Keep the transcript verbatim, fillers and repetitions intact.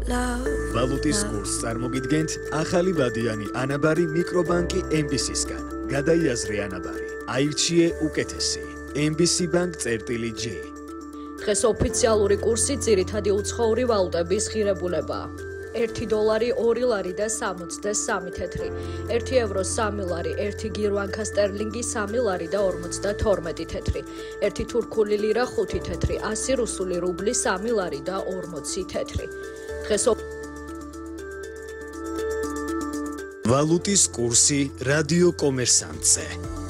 ვალუტის კურსს წარმოგიდგენთ ახალი ვადიანი ანაბარი მიკრობანკი ემ ბი სისგან. გადაიაზრე ანაბარი. აირჩიე უკეთესი. ემ ბი სი ბანკ წერტილი ჯი. დღეს ოფიციალური კურსი ძირითადი უცხოური ვალუტების ღირებულებაა. ერთი დოლარი ორი ლარი და სამოცდასამი თეთრი, ერთი ევრო სამი ლარი, ერთი გირვანკა სტერლინგი სამი ლარი და ორმოცდათორმეტი თეთრი, ერთი თურქული ლირა ხუთი თეთრი, ასი რუსული რუბლი სამი ლარი და ორმოცი თეთრი. დღეს ვალუტის კურსი რადიო კომერსანტზე.